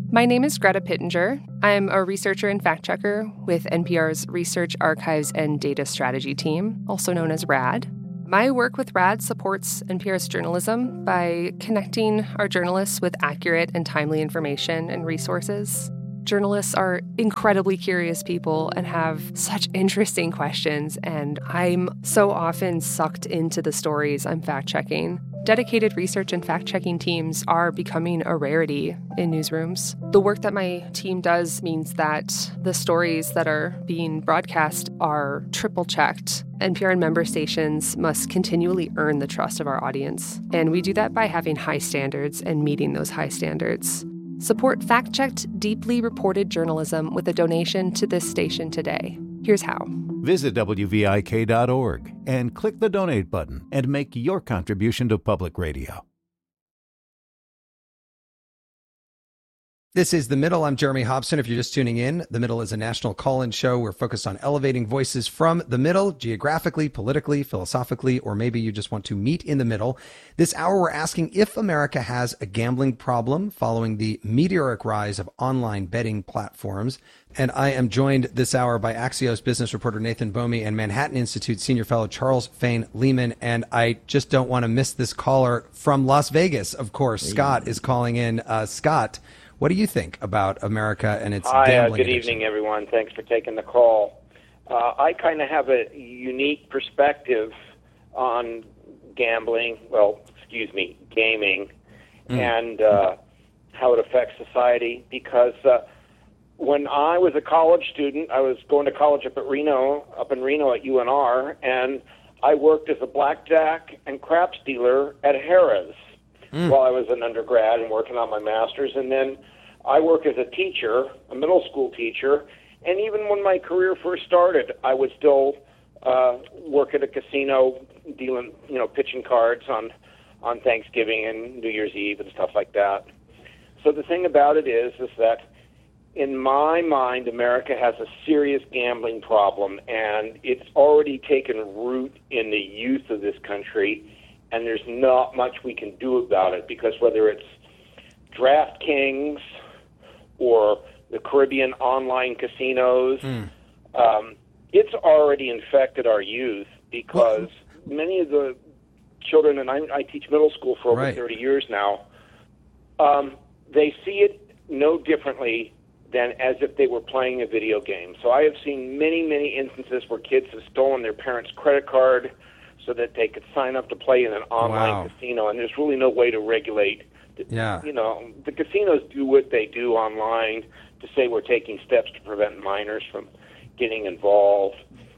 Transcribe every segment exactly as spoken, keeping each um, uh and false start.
My name is Greta Pittenger. I'm a researcher and fact-checker with N P R's Research, Archives, and Data Strategy team, also known as RAD. My work with RAD supports N P R's journalism by connecting our journalists with accurate and timely information and resources. Journalists are incredibly curious people and have such interesting questions, and I'm so often sucked into the stories I'm fact-checking. Dedicated research and fact-checking teams are becoming a rarity in newsrooms. The work that my team does means that the stories that are being broadcast are triple-checked. N P R and member stations must continually earn the trust of our audience, and we do that by having high standards and meeting those high standards. Support fact-checked, deeply reported journalism with a donation to this station today. Here's how. Visit W V I K dot org and click the donate button and make your contribution to public radio. This is The Middle. I'm Jeremy Hobson. If you're just tuning in, The Middle is a national call-in show. We're focused on elevating voices from the middle, geographically, politically, philosophically, or maybe you just want to meet in the middle. This hour, we're asking if America has a gambling problem following the meteoric rise of online betting platforms. And I am joined this hour by Axios business reporter Nathan Bomey and Manhattan Institute senior fellow Charles Fain Lehman. And I just don't want to miss this caller from Las Vegas, of course. Hey. Scott is calling in. Uh, Scott, what do you think about America and its Hi, gambling uh, good addiction? evening, everyone. Thanks for taking the call. Uh, I kind of have a unique perspective on gambling, well, excuse me, gaming, mm. and uh, how it affects society, because uh, when I was a college student, I was going to college up at Reno, up in Reno at U N R, and I worked as a blackjack and craps dealer at Harrah's. Mm. While I was an undergrad and working on my master's. And then I work as a teacher, a middle school teacher, and even when my career first started, I would still uh, work at a casino dealing, you know, pitching cards on, on Thanksgiving and New Year's Eve and stuff like that. So the thing about it is, is that in my mind, America has a serious gambling problem, and it's already taken root in the youth of this country. And there's not much we can do about it, because whether it's DraftKings or the Caribbean online casinos, mm. um, it's already infected our youth, because well, many of the children, and I, I teach middle school for over right. thirty years now, um, they see it no differently than as if they were playing a video game. So I have seen many, many instances where kids have stolen their parents' credit card so that they could sign up to play in an online wow. casino, and there's really no way to regulate. Yeah. You know, the casinos do what they do online to say we're taking steps to prevent minors from getting involved.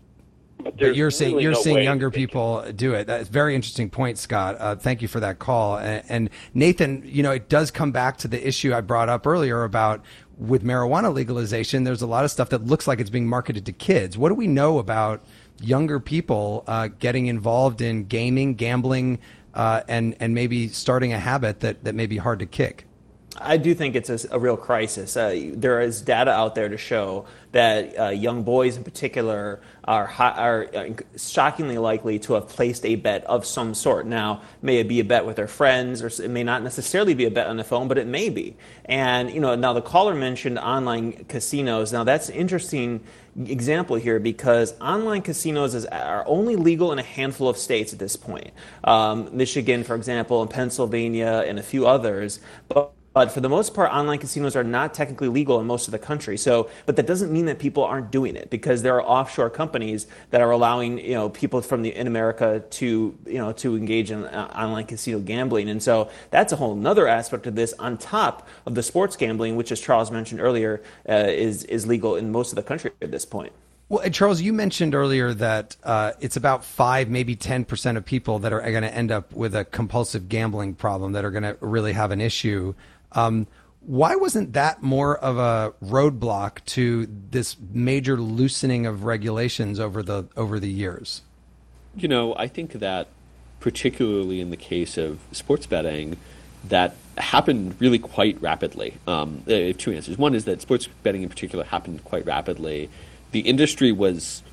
But, but you're saying really you're no seeing younger people can... do it. That's a very interesting point, Scott. Uh, thank you for that call. And, and Nathan, you know, it does come back to the issue I brought up earlier about with marijuana legalization. There's a lot of stuff that looks like it's being marketed to kids. What do we know about younger people uh, getting involved in gaming, gambling, uh, and and maybe starting a habit that, that may be hard to kick? I do think it's a, a real crisis. Uh, there is data out there to show that uh, young boys in particular are, high, are shockingly likely to have placed a bet of some sort. Now, may it be a bet with their friends, or it may not necessarily be a bet on the phone, but it may be. And, you know, now the caller mentioned online casinos. Now, that's an interesting example here, because online casinos is, are only legal in a handful of states at this point. Um, Michigan, for example, and Pennsylvania, and a few others. But But for the most part, online casinos are not technically legal in most of the country. So, but that doesn't mean that people aren't doing it, because there are offshore companies that are allowing, you know, people from the in America to, you know, to engage in uh, online casino gambling. And so that's a whole other aspect of this, on top of the sports gambling, which, as Charles mentioned earlier, uh, is is legal in most of the country at this point. Well, Charles, you mentioned earlier that uh, it's about five, maybe ten percent of people that are going to end up with a compulsive gambling problem, that are going to really have an issue. Um, why wasn't that more of a roadblock to this major loosening of regulations over the over the years? You know, I think that particularly in the case of sports betting, that happened really quite rapidly. Um, I have two answers. One is that sports betting in particular happened quite rapidly. The industry was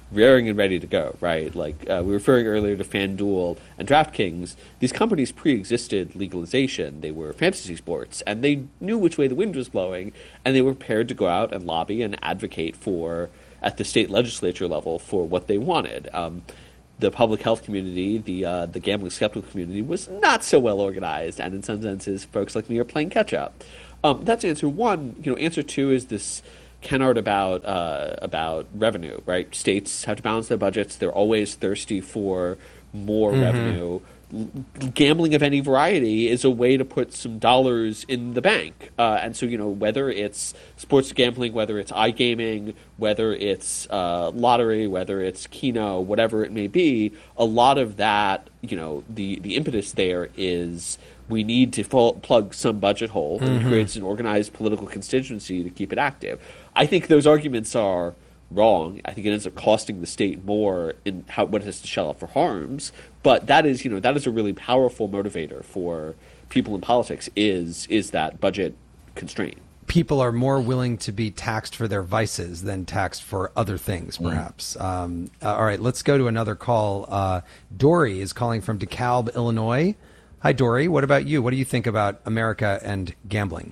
raring and ready to go, right? Like uh, we were referring earlier to FanDuel and DraftKings. These companies pre-existed legalization. They were fantasy sports, and they knew which way the wind was blowing, and they were prepared to go out and lobby and advocate for, at the state legislature level, for what they wanted. Um, the public health community, the uh, the gambling skeptical community, was not so well organized, and in some senses, folks like me are playing catch up. Um, that's answer one. You know, answer two is this canard about uh, about revenue, right? States have to balance their budgets. They're always thirsty for more mm-hmm. revenue. L- gambling of any variety is a way to put some dollars in the bank. Uh, and so, you know, whether it's sports gambling, whether it's iGaming, whether it's uh, lottery, whether it's Keno, whatever it may be, a lot of that, you know, the, the impetus there is we need to full, plug some budget hole, and mm-hmm. it creates an organized political constituency to keep it active. I think those arguments are wrong. I think it ends up costing the state more in how what it has to shell out for harms. But that is, you know, that is a really powerful motivator for people in politics. Is is that budget constraint? People are more willing to be taxed for their vices than taxed for other things, perhaps. Mm. Um, uh, all right, let's go to another call. Uh, Dory is calling from DeKalb, Illinois. Hi, Dory. What about you? What do you think about America and gambling?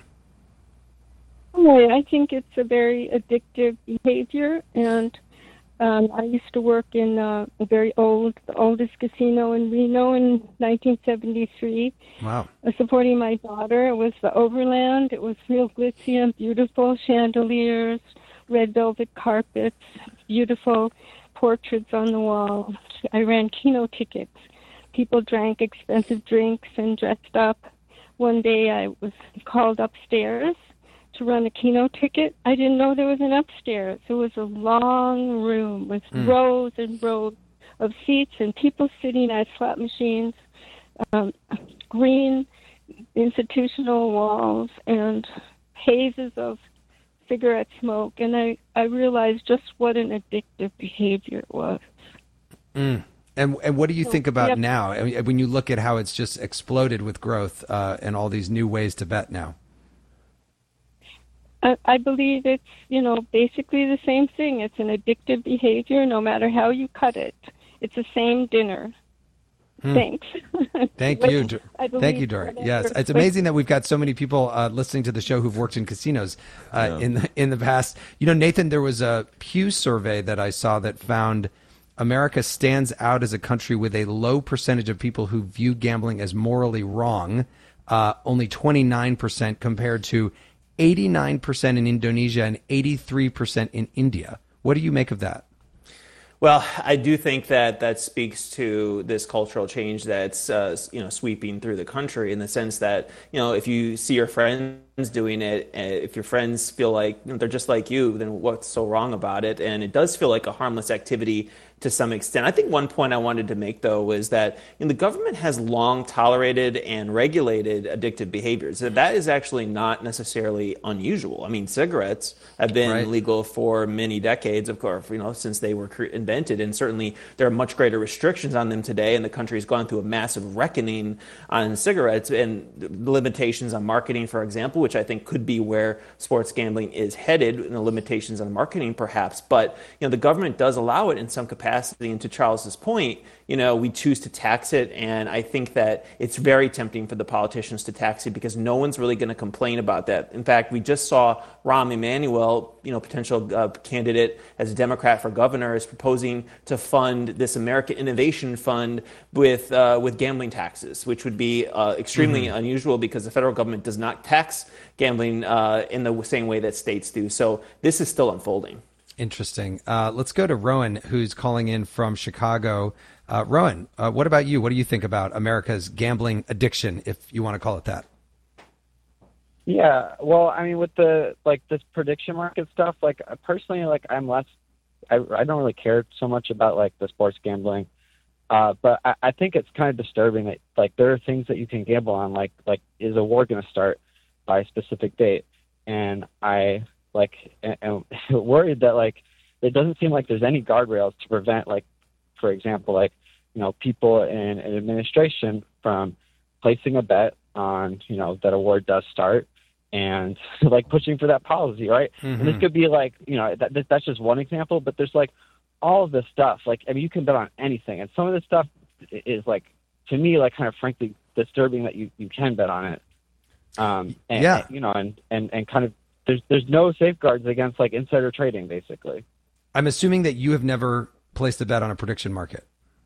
Well, I think it's a very addictive behavior, and um, I used to work in uh, a very old, the oldest casino in Reno in nineteen seventy-three. Wow. Uh, supporting my daughter. It was the Overland. It was real glitzy and beautiful, chandeliers, red velvet carpets, beautiful portraits on the wall. I ran Keno tickets. People drank expensive drinks and dressed up. One day I was called upstairs to run a Keno ticket. I didn't know there was an upstairs. It was a long room with mm. rows and rows of seats and people sitting at slot machines, um, green institutional walls, and hazes of cigarette smoke. And I, I realized just what an addictive behavior it was. Mm. And and what do you think about yep. now? I mean, when you look at how it's just exploded with growth uh, and all these new ways to bet now? I, I believe it's, you know, basically the same thing. It's an addictive behavior no matter how you cut it. It's the same dinner. Hmm. Thanks. Thank you. Thank you, Dory. Yes, it's amazing that we've got so many people uh, listening to the show who've worked in casinos uh, yeah. in the, in the past. You know, Nathan, there was a Pew survey that I saw that found America stands out as a country with a low percentage of people who view gambling as morally wrong, uh, only twenty-nine percent compared to eighty-nine percent in Indonesia and eighty-three percent in India. What do you make of that? Well, I do think that that speaks to this cultural change that's uh, you know sweeping through the country, in the sense that, you know, if you see your friends doing it, if your friends feel like, you know, they're just like you, then what's so wrong about it? And it does feel like a harmless activity to some extent. I think one point I wanted to make, though, was that, you know, the government has long tolerated and regulated addictive behaviors. That is actually not necessarily unusual. I mean, cigarettes have been right. legal for many decades, of course, you know, since they were invented, and certainly there are much greater restrictions on them today, and the country's gone through a massive reckoning on cigarettes and limitations on marketing, for example, which I think could be where sports gambling is headed, and the limitations on marketing, perhaps. But, you know, the government does allow it in some capacity. And to Charles's point, you know, we choose to tax it, and I think that it's very tempting for the politicians to tax it because no one's really going to complain about that. In fact, we just saw Rahm Emanuel, you know, potential uh, candidate as a Democrat for governor, is proposing to fund this American Innovation Fund with uh, with gambling taxes, which would be uh, extremely mm-hmm. unusual because the federal government does not tax gambling uh, in the same way that states do. So this is still unfolding. Interesting. Uh, let's go to Rowan, who's calling in from Chicago. Uh, Rowan, uh, what about you? What do you think about America's gambling addiction, if you want to call it that? Yeah, well, I mean, with the, like, this prediction market stuff, like, personally, like, I'm less, I, I don't really care so much about, like, the sports gambling. Uh, but I, I think it's kind of disturbing that, like, there are things that you can gamble on, like, like, is a war going to start by a specific date? And I... like, and, and worried that, like, it doesn't seem like there's any guardrails to prevent, like, for example, like, you know, people in an administration from placing a bet on, you know, that a war does start and, like, pushing for that policy, right? Mm-hmm. And this could be, like, you know, that, that's just one example, but there's, like, all of this stuff, like, I mean, you can bet on anything. And some of this stuff is, like, to me, like, kind of frankly disturbing that you, you can bet on it. Um, and, yeah. and, you know, and, and, and kind of, there's, there's no safeguards against, like, insider trading, basically. I'm assuming that you have never placed a bet on a prediction market.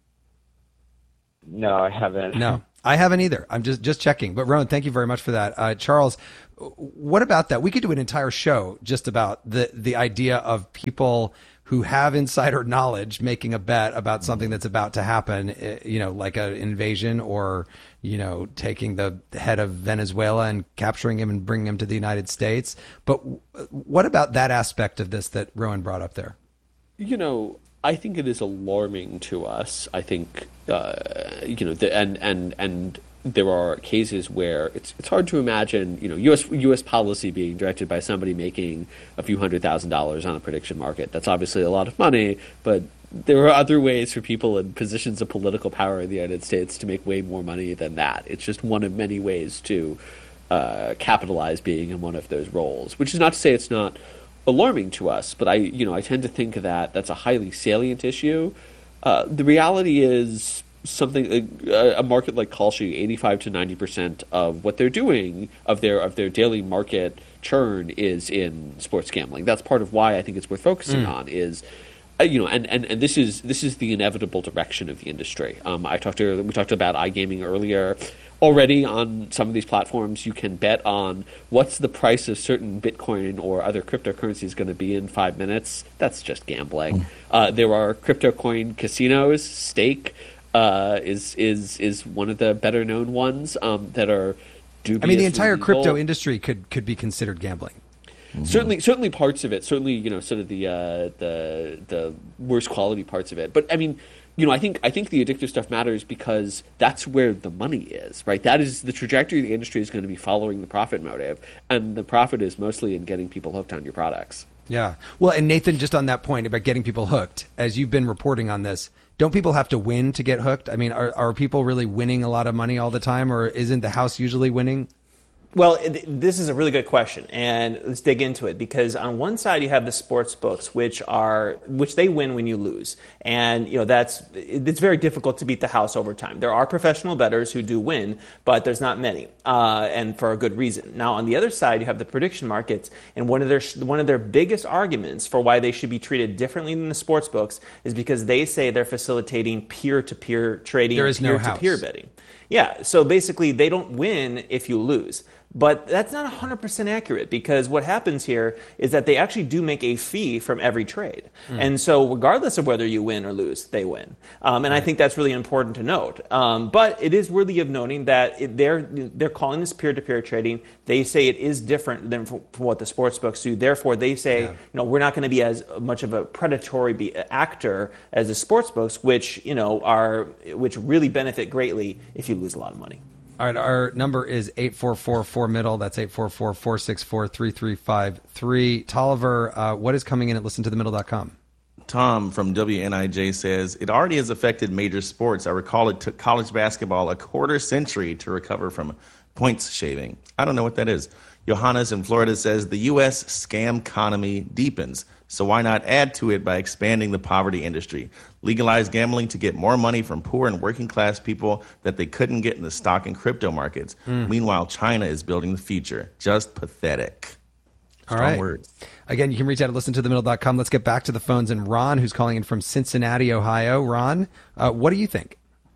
No, I haven't. No, I haven't either. I'm just, just checking. But Rowan, thank you very much for that. Uh, Charles, what about that? We could do an entire show just about the, the idea of people who have insider knowledge making a bet about something that's about to happen, you know, like an invasion or, you know, taking the head of Venezuela and capturing him and bringing him to the United States. But what about that aspect of this that Rowan brought up there? You know, I think it is alarming to us. I think, uh, you know, the, and, and, and there are cases where it's it's hard to imagine, you know, U S U S policy being directed by somebody making a few hundred thousand dollars on a prediction market. That's obviously a lot of money, but there are other ways for people in positions of political power in the United States to make way more money than that. It's just one of many ways to uh, capitalize being in one of those roles, which is not to say it's not alarming to us, but I, you know, I tend to think that that's a highly salient issue. Uh, the reality is something a, a market like Kalshi, eighty-five to ninety percent of what they're doing of their of their daily market churn is in sports gambling. That's part of why I think it's worth focusing mm. on is, uh, you know, and, and, and this is this is the inevitable direction of the industry. Um, I talked to we talked about iGaming earlier. Already on some of these platforms, you can bet on what's the price of certain Bitcoin or other cryptocurrencies going to be in five minutes. That's just gambling. Mm. Uh, there are crypto coin casinos. Stake uh, is is is one of the better known ones um, that are dubious. I mean, the entire legal. crypto industry could could be considered gambling. Mm-hmm. Certainly, certainly parts of it. Certainly, you know, sort of the uh, the the worst quality parts of it. But I mean. You know, I think I think the addictive stuff matters because that's where the money is, right? That is the trajectory of the industry is going to be following the profit motive, and the profit is mostly in getting people hooked on your products. Yeah. Well, and Nathan, just on that point about getting people hooked, as you've been reporting on this, don't people have to win to get hooked? I mean, are are people really winning a lot of money all the time, or isn't the house usually winning? Well, this is a really good question, and let's dig into it, because on one side you have the sports books, which are which they win when you lose, and you know that's it's very difficult to beat the house over time. There are professional bettors who do win, but there's not many, uh, and for a good reason. Now, on the other side, you have the prediction markets, and one of their one of their biggest arguments for why they should be treated differently than the sports books is because they say they're facilitating peer-to-peer trading, there is no peer-to-peer house. betting. Yeah, so basically they don't win if you lose. But that's not one hundred percent accurate, because what happens here is that they actually do make a fee from every trade. Mm. And so regardless of whether you win or lose, they win. Um, and right. I think that's really important to note. Um, but it is worthy of noting that it, they're they're calling this peer-to-peer trading. They say it is different than from, from what the sports books do. Therefore, they say, yeah. you know, we're not going to be as much of a predatory be, actor as the sports books, which, you know, are which really benefit greatly if you lose a lot of money. All right, our number is eight four four four middle. That's eight four four, four six four, three three five three. Tolliver, uh, what is coming in at listen to the middle dot com? Tom from W N I J says, it already has affected major sports. I recall it took college basketball a quarter century to recover from points shaving. I don't know what that is. Johannes in Florida says, the U S scam economy deepens. So why not add to it by expanding the poverty industry? Legalize gambling to get more money from poor and working class people that they couldn't get in the stock and crypto markets. Mm. Meanwhile, China is building the future. Just pathetic. All Strong right. words. Again, you can reach out at listen to the middle dot com. Let's get back to the phones. And Ron, who's calling in from Cincinnati, Ohio. Ron, uh, what do you think?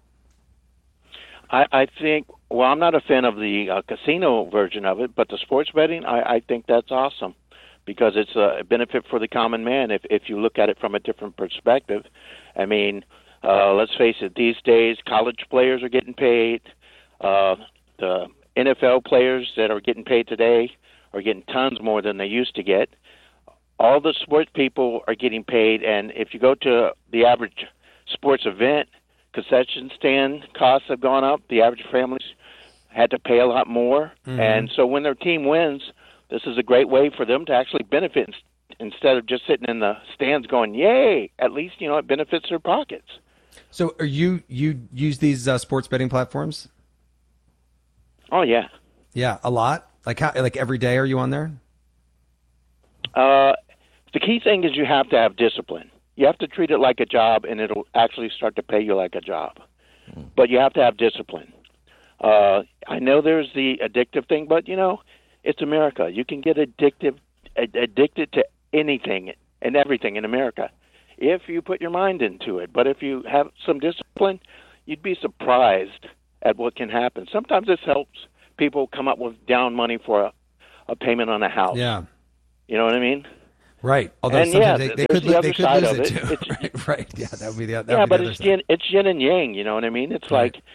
I, I think, well, I'm not a fan of the uh, casino version of it, but the sports betting, I, I think that's awesome, because it's a benefit for the common man if, if you look at it from a different perspective. I mean, uh, let's face it, these days college players are getting paid. Uh, the N F L players that are getting paid today are getting tons more than they used to get. All the sports people are getting paid, and if you go to the average sports event, concession stand costs have gone up. The average families had to pay a lot more. Mm-hmm. And so when their team wins, this is a great way for them to actually benefit instead of just sitting in the stands going, yay, at least, you know, it benefits their pockets. So are you, you use these uh, sports betting platforms? Oh, yeah. Yeah, a lot? Like how, like every day are you on there? Uh, the key thing is you have to have discipline. You have to treat it like a job, and it'll actually start to pay you like a job. Mm. But you have to have discipline. Uh, I know there's the addictive thing, but, you know, it's America. You can get addictive, addicted to anything and everything in America if you put your mind into it. But if you have some discipline, you'd be surprised at what can happen. Sometimes this helps people come up with down money for a, a payment on a house. Yeah. You know what I mean? Right. Although and sometimes yeah, they, they there's could, the other they could side lose of it, it. too. It's, right, right. Yeah, that would be the, that yeah, would be but the other it's side. yin, it's yin and yang, you know what I mean? It's Right. like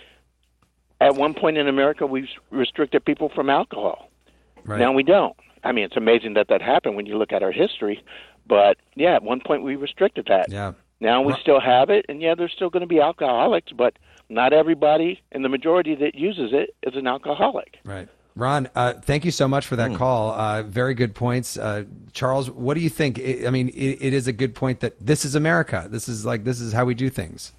at one point in America, we restricted people from alcohol. Right. Now we don't. I mean, it's amazing that that happened when you look at our history. But, yeah, at one point we restricted that. Yeah. Now we Right. still have it, and, yeah, there's still going to be alcoholics, but not everybody, and the majority that uses it is an alcoholic. Right. Ron, uh, thank you so much for that mm. call. Uh, very good points. Uh, Charles, what do you think? I, I mean, it, it is a good point that this is America. This is like, this is how we do things.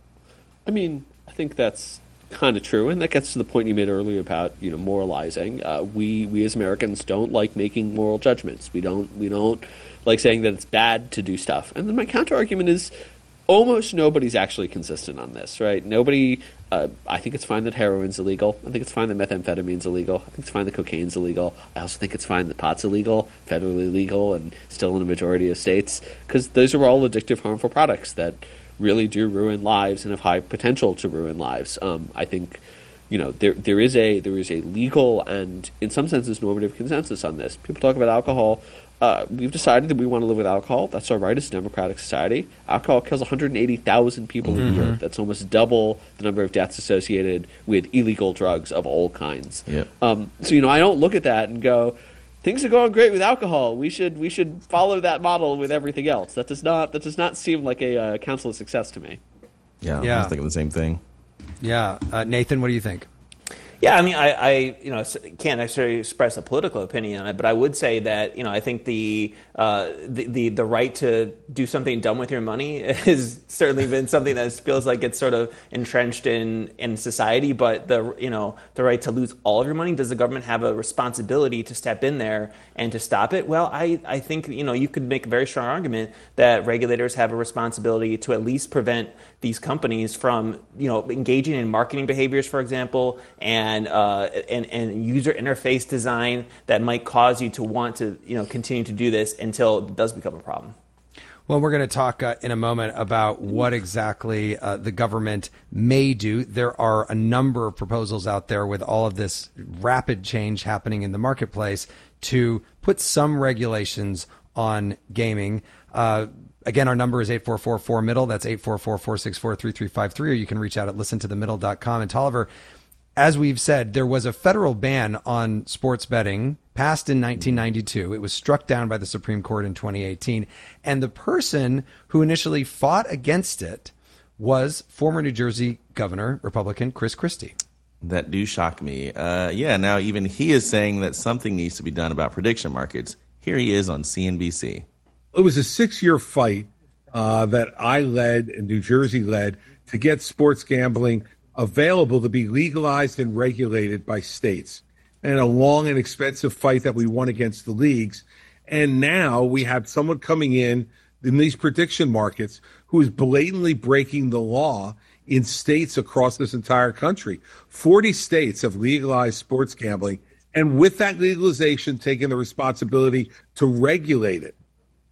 I mean, I think that's kind of true, and that gets to the point you made earlier about, you know, moralizing. Uh, we we as Americans don't like making moral judgments. We don't we don't like saying that it's bad to do stuff. And then my counter argument is almost nobody's actually consistent on this, right? Nobody. Uh, I think it's fine that heroin's illegal. I think it's fine that methamphetamine's illegal. I think it's fine that cocaine's illegal. I also think it's fine that pot's illegal, federally legal, and still in a majority of states, because those are all addictive, harmful products that really do ruin lives and have high potential to ruin lives. Um, I think, you know, there there is a there is a legal and, in some senses, normative consensus on this. People talk about alcohol. Uh, we've decided that we want to live with alcohol. That's our right as a democratic society. Alcohol kills one hundred eighty thousand people mm-hmm. a year. That's almost double the number of deaths associated with illegal drugs of all kinds. Yep. Um, so, you know, I don't look at that and go, things are going great with alcohol. We should we should follow that model with everything else. That does not that does not seem like a uh, counsel of success to me. Yeah, yeah. I was thinking the same thing. Yeah, uh, Nathan, what do you think? Yeah, I mean, I, I you know can't necessarily express a political opinion on it, but I would say that you know I think the uh, the, the the right to do something dumb with your money has certainly been something that feels like it's sort of entrenched in, in society. But the you know the right to lose all of your money, does the government have a responsibility to step in there and to stop it? Well, I, I think you know you could make a very strong argument that regulators have a responsibility to at least prevent these companies from you know engaging in marketing behaviors, for example, and And, uh, and and user interface design that might cause you to want to you know continue to do this until it does become a problem. Well, we're going to talk uh, in a moment about what exactly uh, the government may do. There are a number of proposals out there with all of this rapid change happening in the marketplace to put some regulations on gaming. Uh, Again, our number is eight four four four middle. That's eight four four, four six four, three three five three, or you can reach out at listen to the middle dot com. And Tolliver, as we've said, there was a federal ban on sports betting passed in nineteen ninety-two. It was struck down by the Supreme Court in twenty eighteen. And the person who initially fought against it was former New Jersey Governor, Republican Chris Christie. That do shock me. Uh, yeah, now even he is saying that something needs to be done about prediction markets. Here he is on C N B C. It was a six-year fight uh, that I led and New Jersey led to get sports gambling available to be legalized and regulated by states, and a long and expensive fight that we won against the leagues. And now we have someone coming in in these prediction markets who is blatantly breaking the law in states across this entire country. forty states have legalized sports gambling, and with that legalization, taking the responsibility to regulate it.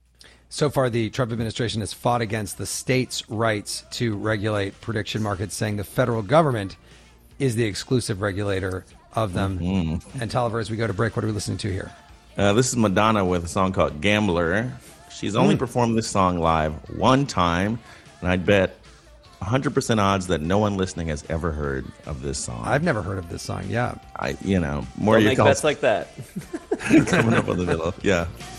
So far, the Trump administration has fought against the states' rights to regulate prediction markets, saying the federal government is the exclusive regulator of them. Mm-hmm. And Tolliver, as we go to break, what are we listening to here? Uh, this is Madonna with a song called Gambler. She's only mm. performed this song live one time, and I'd bet one hundred percent odds that no one listening has ever heard of this song. I've never heard of this song, yeah. I, you know, more Don't you make call bets like that. coming up on the middle, yeah.